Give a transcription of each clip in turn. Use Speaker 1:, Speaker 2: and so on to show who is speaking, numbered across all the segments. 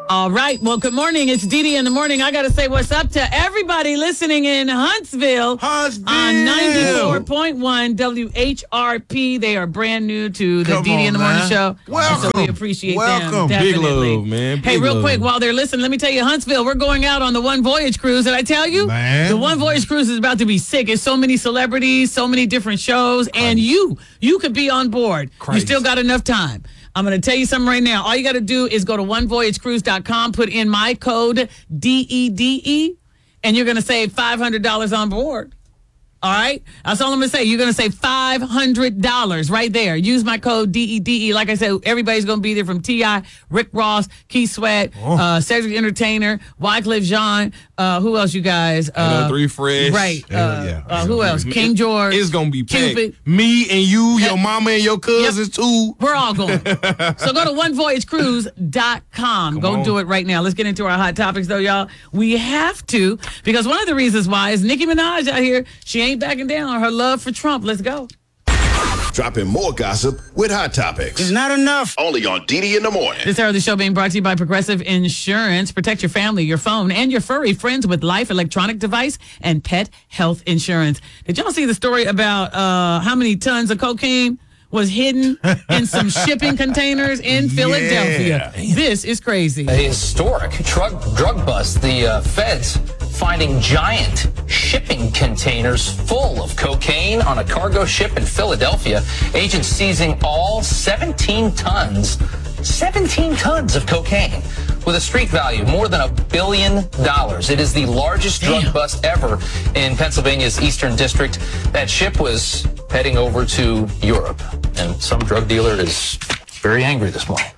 Speaker 1: All right. Well, good morning. It's Dee Dee in the morning. I got to say what's up to everybody listening in Huntsville. On 94.1 WHRP. They are brand new to the Dee Dee in the morning show.
Speaker 2: Welcome.
Speaker 1: So we appreciate them. Definitely.
Speaker 2: Big love, man.
Speaker 1: Hey, real quick, while they're listening, let me tell you, Huntsville, we're going out on the One Voyage cruise. Did I tell you?
Speaker 2: Man.
Speaker 1: The One Voyage cruise is about to be sick. It's so many celebrities, so many different shows, and you could be on board.
Speaker 2: Crazy.
Speaker 1: You still got enough time. I'm going to tell you something right now. All you got to do is go to onevoyagecruise.com, put in my code DEDE, and you're going to save $500 on board. All right? That's all I'm going to say. You're going to save $500 right there. Use my code DEDE. Like I said, everybody's going to be there from T.I., Rick Ross, Keith Sweat, Cedric Entertainer, Wycliffe Jean. Who else, you guys?
Speaker 3: 3 Fresh.
Speaker 1: Right. Who else? King George.
Speaker 3: It's going to be packed.
Speaker 1: Cupid.
Speaker 3: Me and you, your mama and your cousins too.
Speaker 1: We're all going. So go to onevoyagecruise.com. Go do it right now. Let's get into our hot topics, though, y'all. We have to, because one of the reasons why is Nicki Minaj out here. She ain't backing down on her love for Trump. Let's go.
Speaker 4: Dropping more gossip with Hot Topics.
Speaker 2: It's not enough.
Speaker 4: Only on Dee in the morning.
Speaker 1: This hour of the show being brought to you by Progressive Insurance. Protect your family, your phone, and your furry friends with life, electronic device, and pet health insurance. Did y'all see the story about how many tons of cocaine was hidden in some shipping containers in Philadelphia? This is crazy.
Speaker 5: A historic drug bust. The feds finding giant shipping containers full of cocaine on a cargo ship in Philadelphia. Agents seizing all 17 tons of cocaine with a street value more than $1 billion. It is the largest drug bust ever in Pennsylvania's Eastern District. That ship was heading over to Europe, and some drug dealer is very angry this morning.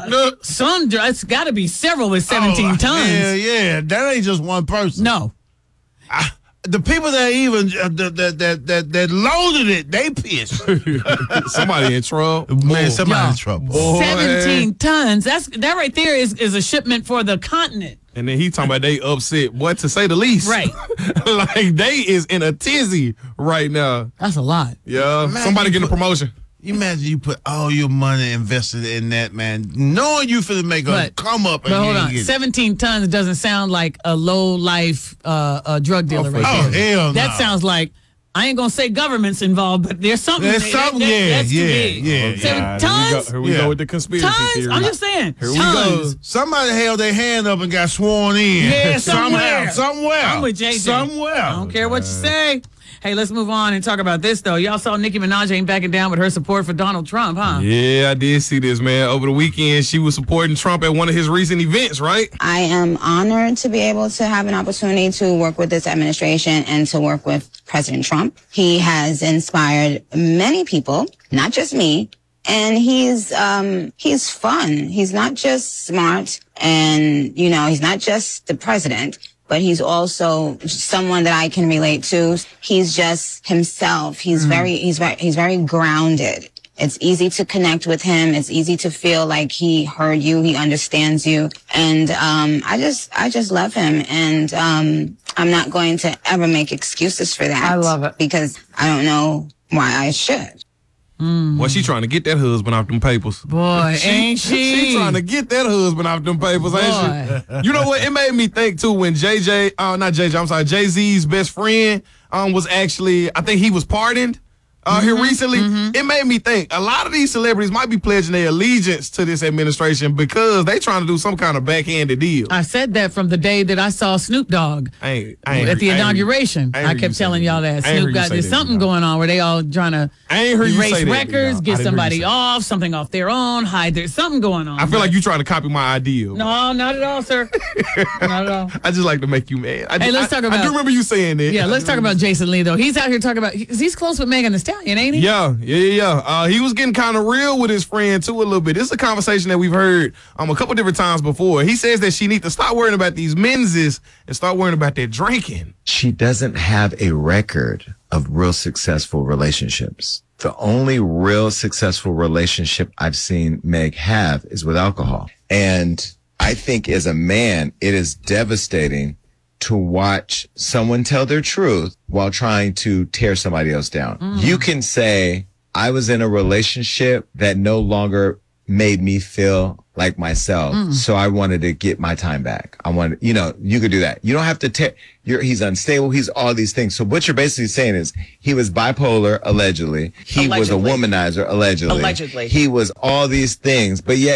Speaker 1: It's got to be several with 17 tons.
Speaker 2: Yeah. That ain't just one person.
Speaker 1: No.
Speaker 2: The people that even that loaded it, they pissed.
Speaker 3: Somebody in trouble.
Speaker 2: Man, somebody in trouble.
Speaker 1: 17 tons. That right there is a shipment for the continent.
Speaker 3: And then he talking about they upset, what to say the least.
Speaker 1: Right.
Speaker 3: Like they is in a tizzy right now.
Speaker 1: That's a lot.
Speaker 3: Yeah.
Speaker 2: Man,
Speaker 3: Somebody getting a promotion.
Speaker 2: You imagine you put all your money invested in that, man, knowing you finna make a come up.
Speaker 1: But hold on, 17 tons doesn't sound like a low life drug dealer right there.
Speaker 2: Oh, hell no.
Speaker 1: That sounds like, I ain't gonna say government's involved, but there's something.
Speaker 2: There's something,
Speaker 1: that's too big.
Speaker 2: yeah.
Speaker 1: 7 tons?
Speaker 3: Here we go with the conspiracy
Speaker 1: Tons?
Speaker 3: theory.
Speaker 1: I'm just saying.
Speaker 3: Here we
Speaker 1: tons.
Speaker 3: go.
Speaker 2: Somebody held their hand up and got sworn in.
Speaker 1: Yeah, somewhere.
Speaker 2: I'm
Speaker 1: with JJ.
Speaker 2: Somewhere.
Speaker 1: I don't care what you say. Hey, let's move on and talk about this, though. Y'all saw Nicki Minaj ain't backing down with her support for Donald Trump, huh?
Speaker 3: Yeah, I did see this, man. Over the weekend, she was supporting Trump at one of his recent events, right?
Speaker 6: I am honored to be able to have an opportunity to work with this administration and to work with President Trump. He has inspired many people, not just me. And he's fun. He's not just smart and, he's not just the president, but he's also someone that I can relate to. He's just himself. He's very grounded. It's easy to connect with him. It's easy to feel like he heard you, he understands you. And I just love him. And I'm not going to ever make excuses for that.
Speaker 1: I love it.
Speaker 6: Because I don't know why I should.
Speaker 3: Well, she trying to get that husband off them papers.
Speaker 1: Boy, ain't she?
Speaker 3: She trying to get that husband off them papers, ain't she? You know what? It made me think, too, when Jay-Z's best friend was actually, I think he was pardoned here recently. It made me think a lot of these celebrities might be pledging their allegiance to this administration because they trying to do some kind of backhanded deal.
Speaker 1: I said that from the day that I saw Snoop Dogg at the inauguration. I kept telling y'all that Snoop got there's something going on where they all trying to erase records, get somebody off, something off their own, hide there's something going on.
Speaker 3: I feel like you trying to copy my idea.
Speaker 1: No, not at all, sir. Not at all.
Speaker 3: I just like to make you mad.
Speaker 1: Let's talk about.
Speaker 3: I do remember you saying that.
Speaker 1: Yeah, let's talk about Jason Lee though. He's out here talking about. He's close with Megan Thee Stallion, ain't he?
Speaker 3: Yeah. He was getting kind of real with his friend too a little bit. This is a conversation that we've heard a couple different times before. He says that she needs to stop worrying about these menses and start worrying about their drinking.
Speaker 7: She doesn't have a record of real successful relationships. The only real successful relationship I've seen Meg have is with alcohol. And I think as a man, it is devastating to watch someone tell their truth while trying to tear somebody else down. You can say, I was in a relationship that no longer made me feel like myself. So I wanted to get my time back. I wanted, you could do that. You don't have to he's unstable. He's all these things. So what you're basically saying is he was bipolar, allegedly. He was a womanizer, allegedly.
Speaker 1: Allegedly.
Speaker 7: He was all these things, but yet